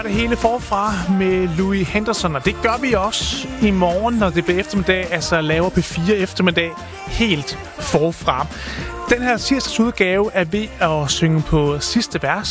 Det hele forfra med Louis Henderson, og det gør vi også i morgen, når det bliver eftermiddag, altså laver P4 eftermiddag helt forfra. Den her tirsdags udgave er ved at synge på sidste vers.